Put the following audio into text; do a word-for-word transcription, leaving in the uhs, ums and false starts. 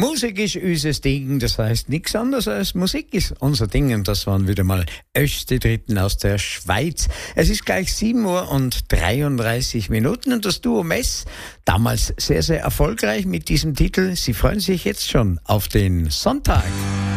Musik ist unser Ding, das heißt nichts anderes als Musik ist unser Ding. Und das waren wieder mal Öste Dritten aus der Schweiz. Es ist gleich sieben Uhr und dreiunddreißig Minuten und das Duo Mess, damals sehr, sehr erfolgreich mit diesem Titel. Sie freuen sich jetzt schon auf den Sonntag.